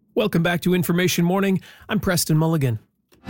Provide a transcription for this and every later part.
Welcome back to Information Morning. I'm Preston Mulligan.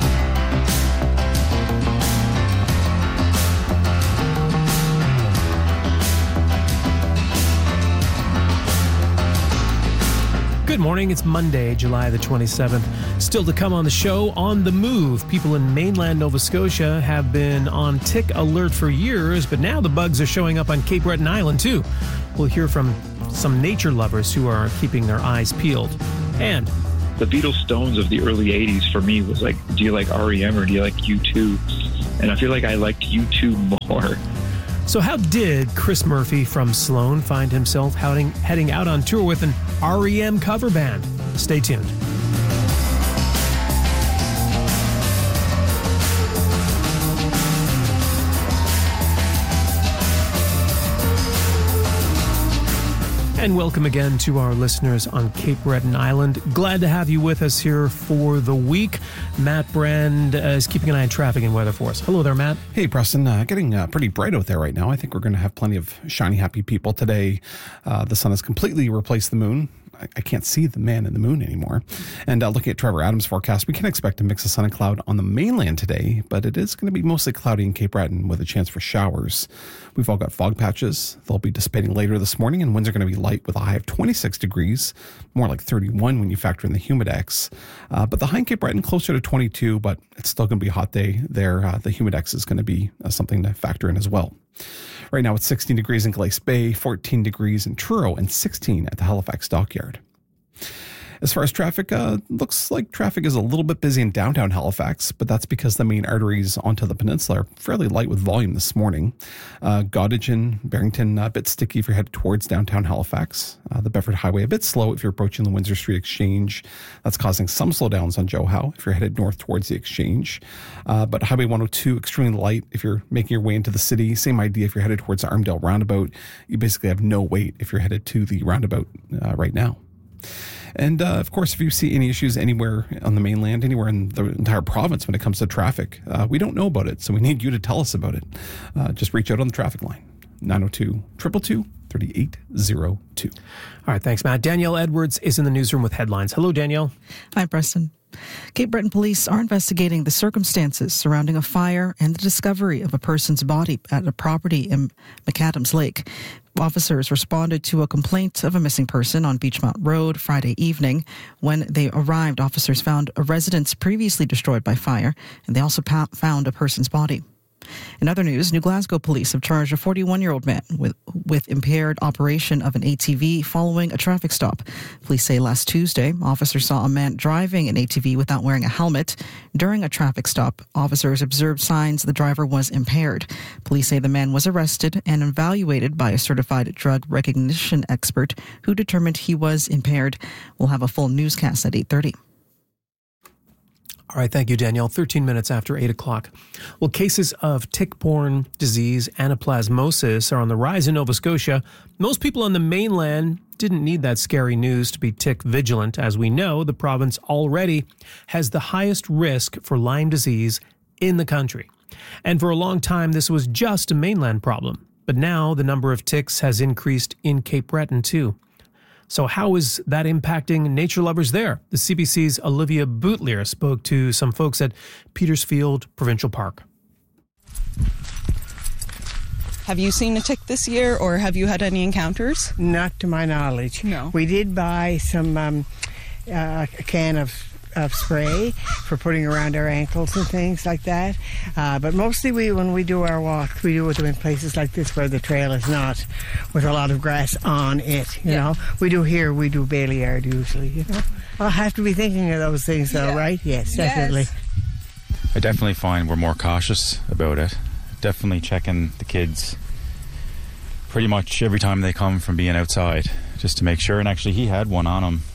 Good morning. It's Monday, July the 27th. Still to come on the show, on the move. People in mainland Nova Scotia have been on tick alert for years, but now the bugs are showing up on Cape Breton Island too. We'll hear from some nature lovers who are keeping their eyes peeled. And the Beatles Stones of the early 80s for me was like, do you like REM or do you like U2? And I feel like I liked U2 more. So how did Chris Murphy from Sloan find himself heading out on tour with an REM cover band? Stay tuned. And welcome again to our listeners on Cape Breton Island. Glad to have you with us here for the week. Matt Brand is keeping an eye on traffic and weather for us. Hello there, Matt. Hey, Preston. Getting pretty bright out there right now. I think we're going to have plenty of shiny, happy people today. The sun has completely replaced the moon. I can't see the man in the moon anymore. And looking at Trevor Adams' forecast, we can expect a mix of sun and cloud on the mainland today, but it is going to be mostly cloudy in Cape Breton with a chance for showers. We've all got fog patches. They'll be dissipating later this morning, and winds are going to be light with a high of 26 degrees, more like 31 when you factor in the humidex. But the high in Cape Breton closer to 22, but it's still going to be a hot day there. The humidex is going to be something to factor in as well. Right now it's 16 degrees in Glace Bay, 14 degrees in Truro, and 16 at the Halifax Dockyard. As far as traffic, looks like traffic is a little bit busy in downtown Halifax, but that's because the main arteries onto the peninsula are fairly light with volume this morning. Goddage and Barrington a bit sticky if you're headed towards downtown Halifax. The Bedford Highway a bit slow if you're approaching the Windsor Street Exchange. That's causing some slowdowns on Joe Howe if you're headed north towards the Exchange. But Highway 102 extremely light if you're making your way into the city. Same idea if you're headed towards the Armdale Roundabout. You basically have no wait if you're headed to the roundabout right now. And, of course, if you see any issues anywhere on the mainland, anywhere in the entire province when it comes to traffic, we don't know about it, so we need you to tell us about it. Just reach out on the traffic line, 902-222-3802. All right, thanks, Matt. Danielle Edwards is in the newsroom with headlines. Hello, Danielle. Hi, Preston. Cape Breton police are investigating the circumstances surrounding a fire and the discovery of a person's body at a property in McAdams Lake. Officers responded to a complaint of a missing person on Beachmont Road Friday evening. When they arrived, officers found a residence previously destroyed by fire, and they also found a person's body. In other news, New Glasgow police have charged a 41-year-old man with impaired operation of an ATV following a traffic stop. Police say last Tuesday, officers saw a man driving an ATV without wearing a helmet. During a traffic stop, officers observed signs the driver was impaired. Police say the man was arrested and evaluated by a certified drug recognition expert who determined he was impaired. We'll have a full newscast at 8:30. All right, thank you, Danielle. 13 minutes after 8 o'clock. Well, cases of tick-borne disease, anaplasmosis, are on the rise in Nova Scotia. Most people on the mainland didn't need that scary news to be tick vigilant. As we know, the province already has the highest risk for Lyme disease in the country. And for a long time, this was just a mainland problem. But now the number of ticks has increased in Cape Breton, too. So how is that impacting nature lovers there? The CBC's Olivia Boutlier spoke to some folks at Petersfield Provincial Park. Have you seen a tick this year, or have you had any encounters? Not to my knowledge. No. We did buy some a can of spray for putting around our ankles and things like that. But mostly when we do our walks, we do it in places like this where the trail is not with a lot of grass on it, you know. We do Baileyard usually, you know. I'll have to be thinking of those things though, right? Yes, definitely. Yes. I definitely find we're more cautious about it. Definitely checking the kids pretty much every time they come from being outside, just to make sure. And actually he had one on him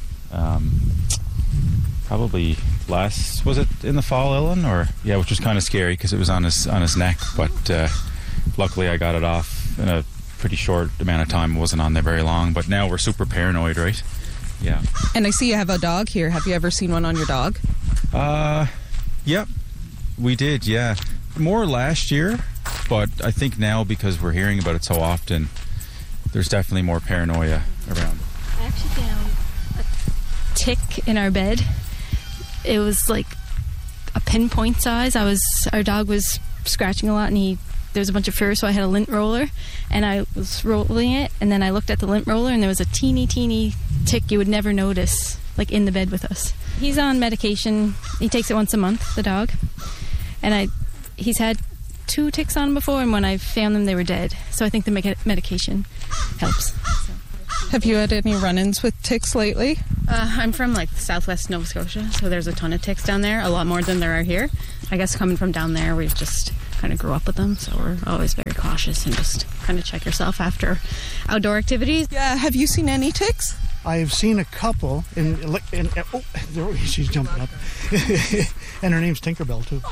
probably last, was it in the fall, Ellen? Or yeah, which was kind of scary because it was on his neck, but luckily I got it off in a pretty short amount of time. It wasn't on there very long, but now we're super paranoid, right? Yeah. And I see you have a dog here. Have you ever seen one on your dog? Yep, we did, yeah. More last year, but I think now because we're hearing about it so often, there's definitely more paranoia around. I actually found a tick in our bed. It was like a pinpoint size. Our dog was scratching a lot, and there was a bunch of fur, so I had a lint roller, and I was rolling it, and then I looked at the lint roller, and there was a teeny tick you would never notice, like in the bed with us. He's on medication. He takes it once a month, the dog, and he's had 2 ticks on him before, and when I found them, they were dead. So I think the medication helps. Have you had any run-ins with ticks lately? I'm from like southwest Nova Scotia, so there's a ton of ticks down there, a lot more than there are here. I guess coming from down there, we've just kind of grew up with them, so we're always very cautious and just kind of check yourself after outdoor activities. Yeah, have you seen any ticks? I've seen a couple, she's jumping up, and her name's Tinkerbell too.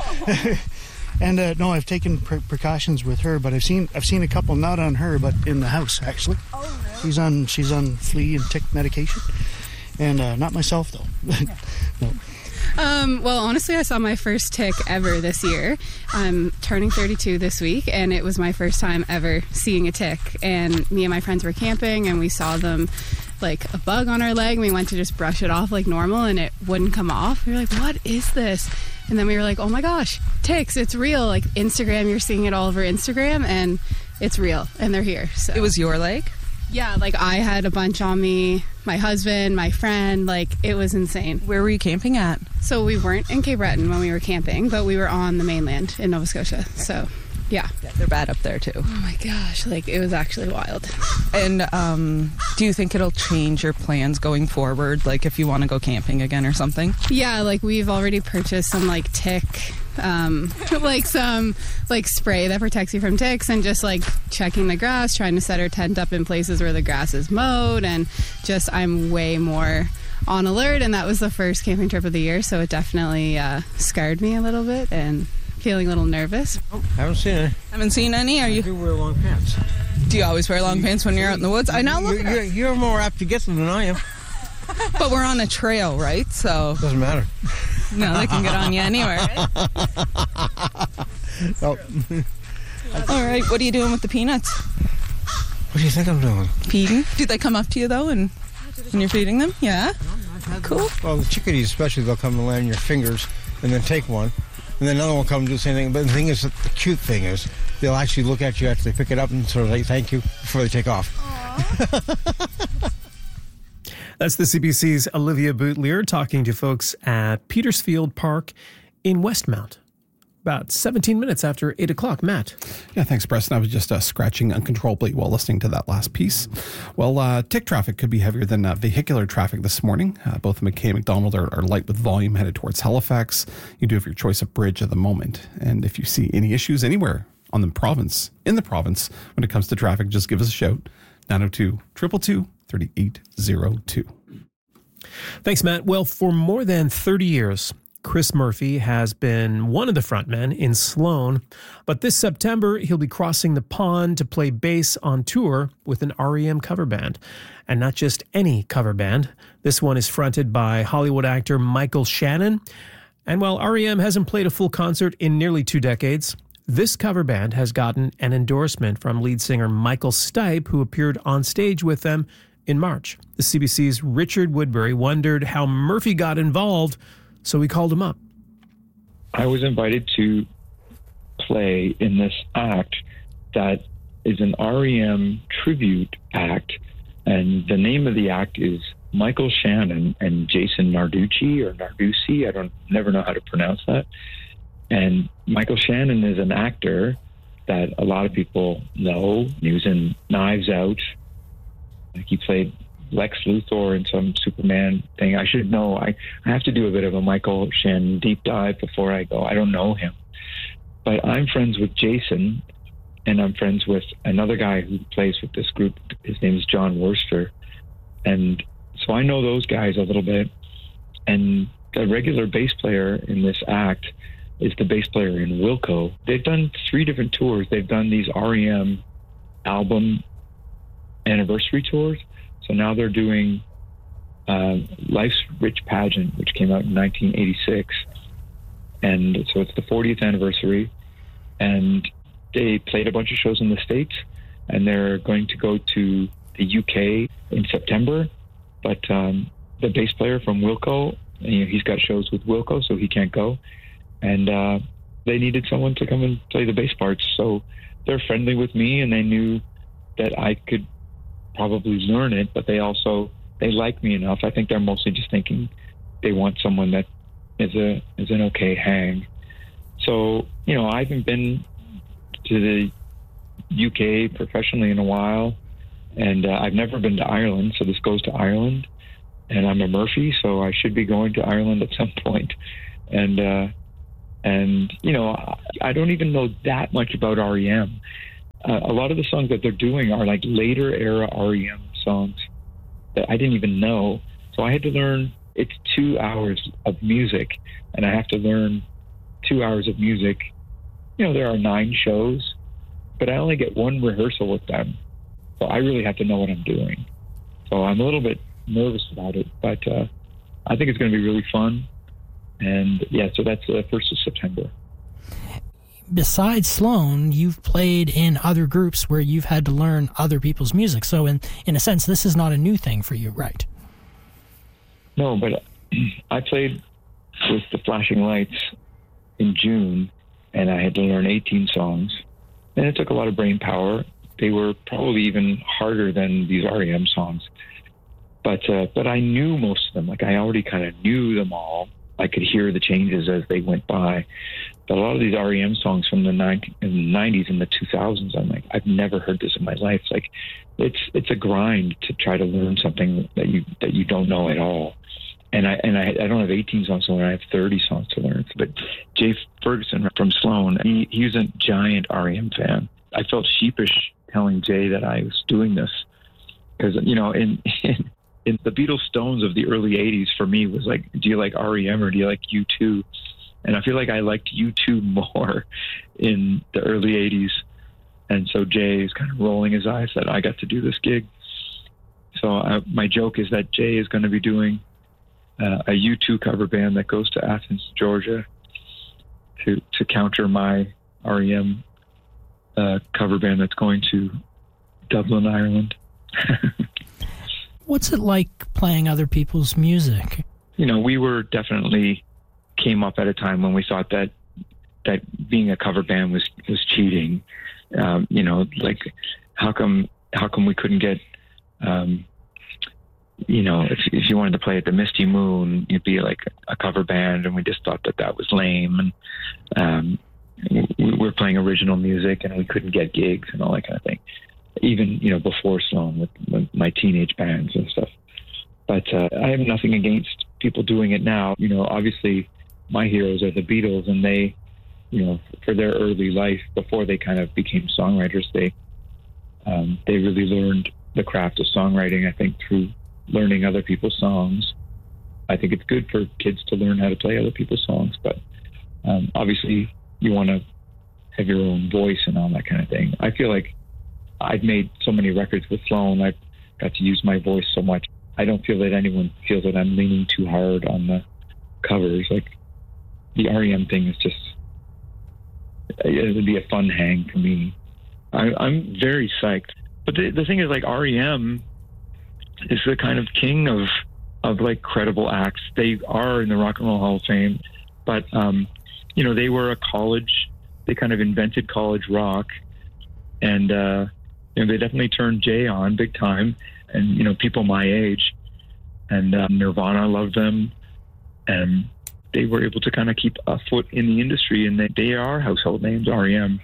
And no, I've taken precautions with her, but I've seen a couple, not on her, but in the house actually. Oh, really? She's on flea and tick medication, and not myself though. No. Well, honestly, I saw my first tick ever this year. I'm turning 32 this week, and it was my first time ever seeing a tick. And me and my friends were camping, and we saw them like a bug on our leg, and we went to just brush it off like normal, and it wouldn't come off. We were like, what is this? And then we were like, oh my gosh, ticks, it's real. Like Instagram, you're seeing it all over Instagram, and it's real, and they're here. So it was your leg? Yeah, like I had a bunch on me, my husband, my friend, like it was insane. Where were you camping at? So we weren't in Cape Breton when we were camping, but we were on the mainland in Nova Scotia. So yeah, they're bad up there too. Oh my gosh, like it was actually wild. And do you think it'll change your plans going forward, like if you want to go camping again or something? Yeah, like we've already purchased some like tick like some like spray that protects you from ticks, and just like checking the grass, trying to set our tent up in places where the grass is mowed, and just I'm way more on alert. And that was the first camping trip of the year, so it definitely scarred me a little bit and feeling a little nervous. Oh, haven't seen any. Haven't seen any? Are you? I do wear long pants. Do you always wear long pants when you're out in the woods? I know. You're more apt to get them than I am. But we're on a trail, right? So doesn't matter. No, they can get on you anywhere, right? Oh. All right, what are you doing with the peanuts? What do you think I'm doing? Feeding? Do they come up to you, though, when you're feeding them? Yeah? Cool. Well, the chickadees especially, they'll come and land on your fingers and then take one. And then another one will come and do the same thing. But the thing is, the cute thing is, they'll actually look at you after they pick it up and sort of like, thank you, before they take off. That's the CBC's Olivia Boutlier talking to folks at Petersfield Park in Westmount. About 17 minutes after 8 o'clock. Matt. Yeah, thanks, Preston. I was just scratching uncontrollably while listening to that last piece. Well, tick traffic could be heavier than vehicular traffic this morning. Both McKay and McDonald are light with volume headed towards Halifax. You do have your choice of bridge at the moment. And if you see any issues anywhere in the province, when it comes to traffic, just give us a shout. 902-222-3802. Thanks, Matt. Well, for more than 30 years, Chris Murphy has been one of the frontmen in Sloan, but this September he'll be crossing the pond to play bass on tour with an REM cover band. And not just any cover band. This one is fronted by Hollywood actor Michael Shannon. And while REM hasn't played a full concert in nearly 2 decades, this cover band has gotten an endorsement from lead singer Michael Stipe, who appeared on stage with them in March. The CBC's Richard Woodbury wondered how Murphy got involved, so we called him up. I was invited to play in this act that is an REM tribute act, and the name of the act is Michael Shannon and Jason Narducci, or Narducci, I never know how to pronounce that. And Michael Shannon is an actor that a lot of people know. He was in Knives Out. He played Lex Luthor in some Superman thing. I should know. I have to do a bit of a Michael Shannon deep dive before I go. I don't know him. But I'm friends with Jason, and I'm friends with another guy who plays with this group. His name is John Worster. And so I know those guys a little bit. And the regular bass player in this act is the bass player in Wilco. They've done 3 different tours. They've done these REM album anniversary tours. So now they're doing Life's Rich Pageant, which came out in 1986. And so it's the 40th anniversary. And they played a bunch of shows in the States, and they're going to go to the UK in September. But the bass player from Wilco. He's got shows with Wilco, so he can't go. And they needed someone to come and play the bass parts. So they're friendly with me, and they knew that I could probably learn it, but they like me enough. I think they're mostly just thinking they want someone that is an okay hang. So, I haven't been to the UK professionally in a while, and I've never been to Ireland, so this goes to Ireland, and I'm a Murphy, so I should be going to Ireland at some point. And I don't even know that much about REM. A lot of the songs that they're doing are like later era REM songs that I didn't even know. So I had to learn. It's 2 hours of music, and I have to learn 2 hours of music. There are 9 shows, but I only get 1 rehearsal with them. So I really have to know what I'm doing. So I'm a little bit nervous about it, but I think it's going to be really fun. And so that's the 1st of September. Besides Sloan, you've played in other groups where you've had to learn other people's music. So in a sense, this is not a new thing for you, right? No, but I played with the Flashing Lights in June, and I had to learn 18 songs. And it took a lot of brain power. They were probably even harder than these REM songs. But I knew most of them. Like, I already kind of knew them all. I could hear the changes as they went by. But a lot of these REM songs from the 90s and the 2000s, I'm like, I've never heard this in my life. Like, it's a grind to try to learn something that you don't know at all. And I don't have 18 songs to learn. I have 30 songs to learn. But Jay Ferguson from Sloan, he's a giant REM fan. I felt sheepish telling Jay that I was doing this because, in the Beatles Stones of the early 80s for me was like, do you like REM or do you like U2? And I feel like I liked U2 more in the early 80s. And so Jay is kind of rolling his eyes that I got to do this gig. So my joke is that Jay is going to be doing a U2 cover band that goes to Athens, Georgia to counter my REM cover band that's going to Dublin, Ireland. What's it like playing other people's music? We were definitely came up at a time when we thought that being a cover band was cheating. Like how come we couldn't get, if you wanted to play at the Misty Moon, you'd be like a cover band, and we just thought that was lame. And we were playing original music, and we couldn't get gigs and all that kind of thing. Even, before Sloan with my teenage bands and stuff. But I have nothing against people doing it now. Obviously my heroes are the Beatles, and they, for their early life, before they kind of became songwriters, they really learned the craft of songwriting, I think, through learning other people's songs. I think it's good for kids to learn how to play other people's songs, but obviously you want to have your own voice and all that kind of thing. I feel like I've made so many records with Sloan. I've got to use my voice so much. I don't feel that anyone feels that I'm leaning too hard on the covers. Like, the REM thing is just, it would be a fun hang for me. I'm very psyched. But the thing is, like, REM is the kind of king of like credible acts. They are in the Rock and Roll Hall of Fame, but they were a college. They kind of invented college rock, and they definitely turned Jay on big time, and people my age, and Nirvana loved them, and they were able to kind of keep a foot in the industry, and they are household names, REM.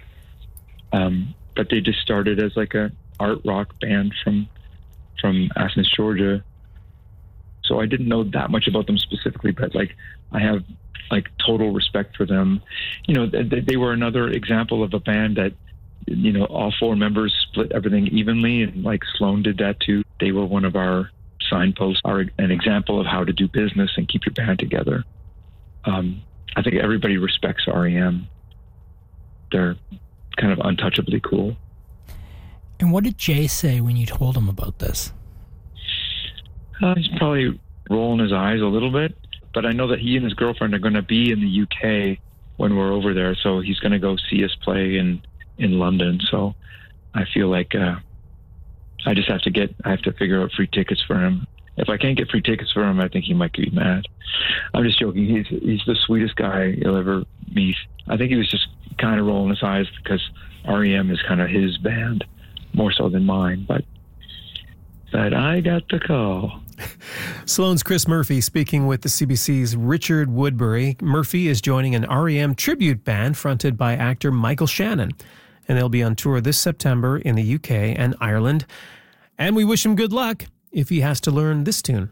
But they just started as like a art rock band from Athens, Georgia. So I didn't know that much about them specifically, but like I have like total respect for them. They were another example of a band that, all 4 members split everything evenly, and like Sloan did that too. They were one of our signposts, an example of how to do business and keep your band together. I think everybody respects REM. They're kind of untouchably cool. And what did Jay say when you told him about this? He's probably rolling his eyes a little bit, but I know that he and his girlfriend are going to be in the UK when we're over there, so he's going to go see us play in London. So I feel like I have to figure out free tickets for him if I can't get free tickets for him, I think he might be mad. I'm just joking. He's the sweetest guy you'll ever meet. I think he was just kind of rolling his eyes because REM is kind of his band more so than mine, but I got the call. Sloan's Chris Murphy speaking with the CBC's Richard Woodbury. Murphy is joining an REM tribute band fronted by actor Michael Shannon, and they'll be on tour this September in the UK and Ireland. And we wish him good luck if he has to learn this tune.